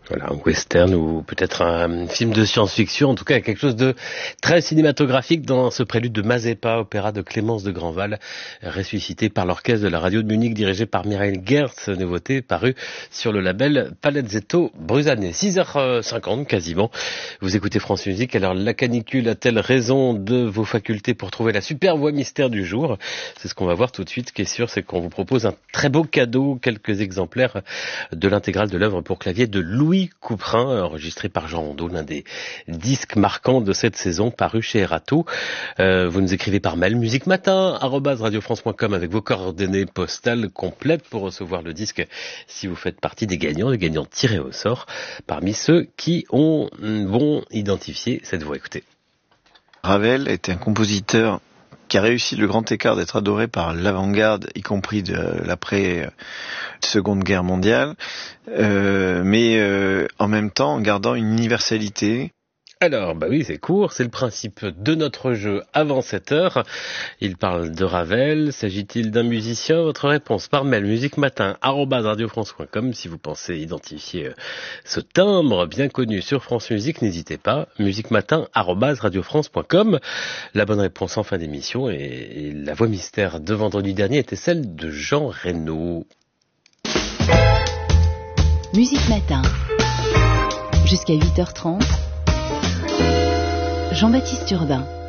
Voilà, un western ou peut-être un film de science-fiction, en tout cas quelque chose de très cinématographique dans ce prélude de Mazeppa, opéra de Clémence de Grandval, ressuscité par l'orchestre de la radio de Munich dirigé par Mireille Gertz, nouveauté parue sur le label Palazzetto Bruzane. 6h50 quasiment, vous écoutez France Musique. Alors la canicule a-t-elle raison de vos facultés pour trouver la super voix mystère du jour? C'est ce qu'on va voir tout de suite. Ce qui est sûr, c'est qu'on vous propose un très beau cadeau, quelques exemplaires de l'intégrale de l'œuvre pour clavier de Louis Couperin, enregistré par Jean Rondeau, l'un des disques marquants de cette saison, paru chez Erato. Vous nous écrivez par mail musicmatin@radiofrance.com avec vos coordonnées postales complètes pour recevoir le disque si vous faites partie des gagnants tirés au sort parmi ceux qui vont identifier cette voix. Écoutez. Ravel était un compositeur qui a réussi le grand écart d'être adoré par l'avant-garde, y compris de l'après-Seconde Guerre mondiale, mais en même temps en gardant une universalité. Alors, bah oui, c'est court, c'est le principe de notre jeu avant 7h. Il parle de Ravel. S'agit-il d'un musicien? Votre réponse par mail musicmatin@radiofrance.com. Si vous pensez identifier ce timbre bien connu sur France Musique, n'hésitez pas, musicmatin@radiofrance.com. La bonne réponse en fin d'émission et la voix mystère de vendredi dernier était celle de Jean Reno. Musique Matin, jusqu'à 8h30. Jean-Baptiste Urbain.